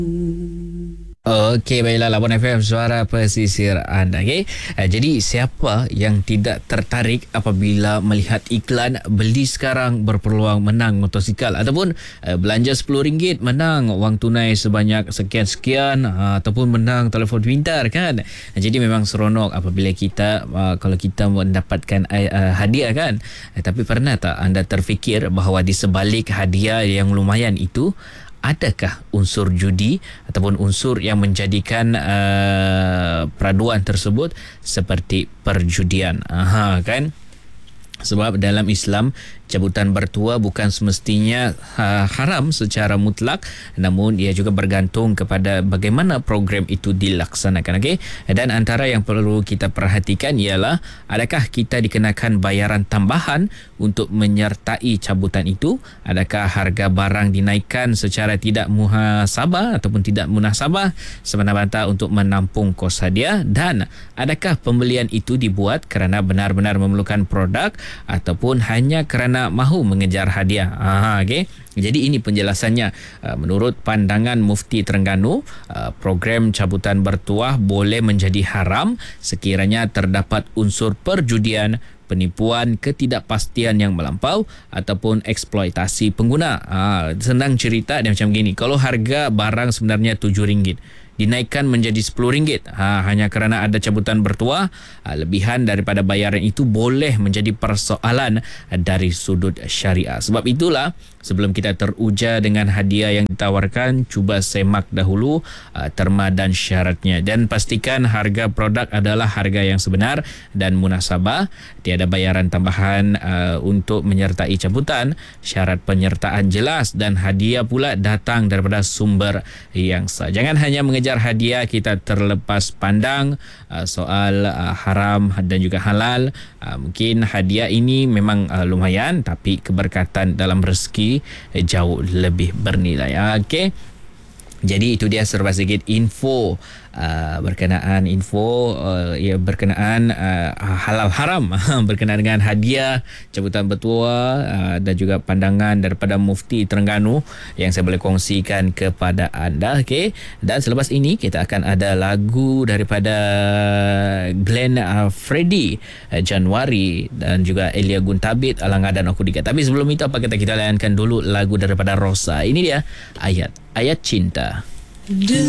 Okey, baiklah, Labuan FM, suara pesisir anda. Okey, jadi siapa yang tidak tertarik apabila melihat iklan beli sekarang berpeluang menang motosikal, ataupun belanja RM10 menang wang tunai sebanyak sekian-sekian, ataupun menang telefon pintar, kan? Jadi memang seronok apabila kita kalau kita mendapatkan hadiah, kan? Tapi pernah tak anda terfikir bahawa di sebalik hadiah yang lumayan itu, adakah unsur judi ataupun unsur yang menjadikan peraduan tersebut seperti perjudian? Kan? Sebab dalam Islam, cabutan bertua bukan semestinya haram secara mutlak, namun ia juga bergantung kepada bagaimana program itu dilaksanakan. Okey, dan antara yang perlu kita perhatikan ialah, adakah kita dikenakan bayaran tambahan untuk menyertai cabutan itu? Adakah harga barang dinaikkan secara tidak muhasabah ataupun tidak munasabah semata-mata untuk menampung kos hadiah? Dan adakah pembelian itu dibuat kerana benar-benar memerlukan produk ataupun hanya kerana mahu mengejar hadiah? Okey. Jadi ini penjelasannya. Menurut pandangan Mufti Terengganu, program cabutan bertuah boleh menjadi haram sekiranya terdapat unsur perjudian, penipuan, ketidakpastian yang melampau ataupun eksploitasi pengguna. Senang cerita dia macam gini. Kalau harga barang sebenarnya RM7, dinaikkan menjadi RM10 hanya kerana ada cabutan bertuah, lebihan daripada bayaran itu boleh menjadi persoalan dari sudut syariah. Sebab itulah, sebelum kita teruja dengan hadiah yang ditawarkan, cuba semak dahulu terma dan syaratnya, dan pastikan harga produk adalah harga yang sebenar dan munasabah. Tiada bayaran tambahan untuk menyertai cabutan. Syarat penyertaan jelas dan hadiah pula datang daripada sumber yang sah. Jangan hanya mengejar hadiah kita terlepas pandang soal haram dan juga halal. Mungkin hadiah ini memang lumayan, tapi keberkatan dalam rezeki jauh lebih bernilai. Okey. Jadi itu dia serba sedikit info berkenaan halal haram berkenaan dengan hadiah cabutan bertuah, dan juga pandangan daripada Mufti Terengganu yang saya boleh kongsikan kepada anda. Okey, dan selepas ini kita akan ada lagu daripada Glenn Freddy Januari dan juga Elia Guntabit, Alanga dan Aku Digat. Tapi sebelum itu, apa kata kita layankan dulu lagu daripada Rosa. Ini dia Ayat Cinta.